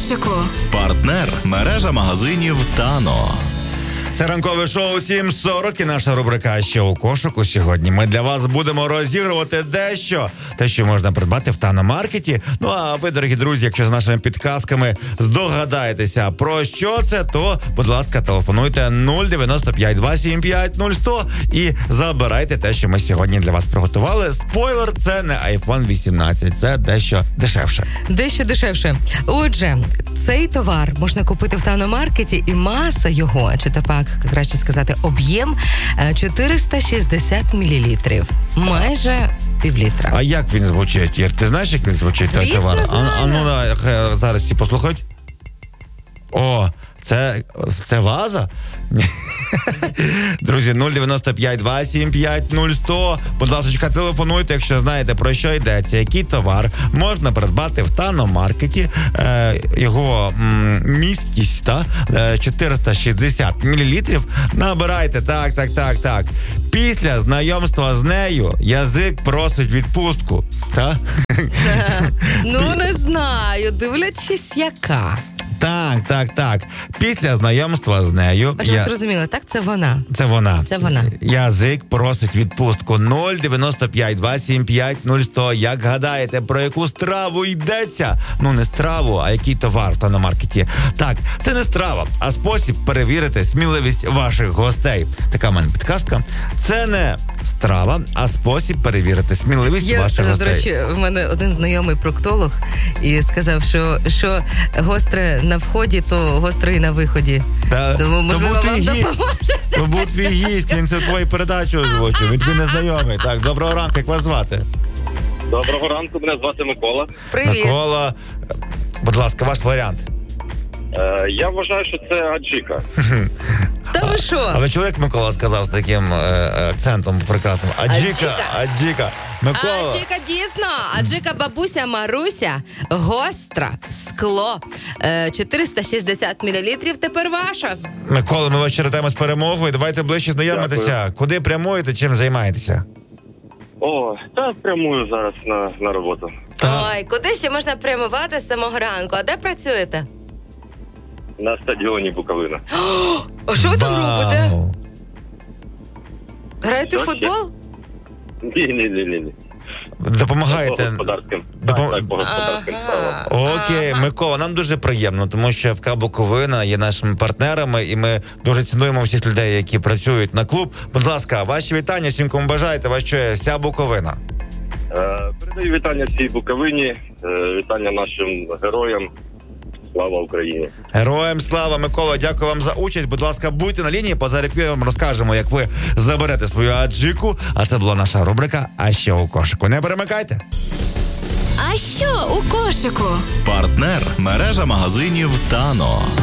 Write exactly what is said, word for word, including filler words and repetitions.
кошику. Партнер – мережа магазинів «Тано». Це ранкове шоу сім сорок і наша рубрика «Що у кошику». Сьогодні ми для вас будемо розігрувати дещо, те, що можна придбати в Тано-маркеті. Ну а ви, дорогі друзі, якщо з нашими підказками здогадаєтеся про що це, то, будь ласка, телефонуйте нуль дев'яносто п'ять два сім п'ять нуль сто і забирайте те, що ми сьогодні для вас приготували. Спойлер, це не айфон вісімнадцять, це дещо дешевше. Дещо дешевше. Отже, цей товар можна купити в Тано-маркеті, і маса його, чи то пак, краще сказати, об'єм чотириста шістдесят мілілітрів. Майже півлітра. А як він звучить, Ір? Ти знаєш, як він звучить, цей товар? А, а ну, на, зараз ці послухать. О, це, це ваза? Друзі, нуль дев'яносто п'ять два сім п'ять нуль сто. Будь ласка, телефонуйте, якщо знаєте, про що йдеться, який товар можна придбати в Тано-маркеті. Е, його м, місткість та, е, чотириста шістдесят мілілітрів. Набирайте, так, так, так, так. Після знайомства з нею язик просить відпустку. Та? Ну, не знаю, дивлячись, яка. Так, так, так. Після знайомства з нею... А я зрозуміла, так? Це вона. Це вона. Це вона. Язик просить відпустку. нуль дев'яносто п'ять два сім п'ять нуль сто. Як гадаєте, про яку страву йдеться? Ну, не страву, а який товар в Тано-маркеті. Так, це не страва, а спосіб перевірити сміливість ваших гостей. Така в мене підказка. Це не страва, а спосіб перевірити сміливість я, ваших гостей. До речі, в мене один знайомий проктолог і сказав, що, що гостре на вході, то гостре і на виході. Та, тому, можливо, вам допоможе. То був твій гість, він це твою передачу озвучив, він тобі незнайомий. Так, доброго ранку, як вас звати? Доброго ранку, мене звати Микола. Привіт. Микола, будь ласка, ваш варіант. Е, я вважаю, що це аджика. Та ви що? Але чоловік Микола сказав з таким е, акцентом прекрасним. Аджика, аджика. Микола. Аджика дійсно. Аджика бабуся Маруся. Гостра. Скло. Е, чотириста шістдесят мілілітрів. Тепер ваша. Микола, ми вас черетаємо з перемогою. Давайте ближче знайомитися. Дякую. Куди прямуєте, чим займаєтеся? О, та прямую зараз на, на роботу. Та. Ой, куди ще можна прямувати з самого ранку? А де працюєте? На стадіоні Буковина. А що ви там Вау. робите? Граєте в Що футбол? Ні, ні, ні, ні. По Допомагаєте. господарським. Допом- Так, так, по господарським Ага. справам. Окей, Ага. Микола, нам дуже приємно, тому що ФК Буковина є нашими партнерами, і ми дуже цінуємо всіх людей, які працюють на клуб. Будь ласка, ваші вітання, всім, кому бажаєте, вас чує вся Буковина. Е, передаю вітання всій Буковині, е, вітання нашим героям. Слава Україні! Героям слава, Микола, дякую вам за участь. Будь ласка, будьте на лінії, поза реквієм розкажемо, як ви заберете свою аджику. А це була наша рубрика «А що у кошику?». Не перемикайте. А що у кошику? Партнер – мережа магазинів «Тано».